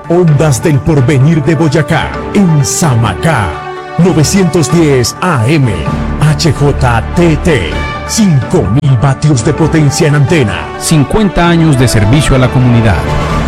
Ondas del Porvenir de Boyacá, en Samacá. 910 AM, HJTT. 5.000 vatios de potencia en antena. 50 años de servicio a la comunidad.